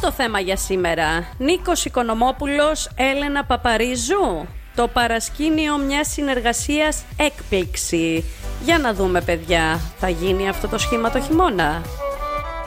το θέμα για σήμερα. Νίκος Οικονομόπουλος, Έλενα Παπαρίζου. Το παρασκήνιο μιας συνεργασίας έκπληξη. Για να δούμε, παιδιά, θα γίνει αυτό το σχήμα το χειμώνα?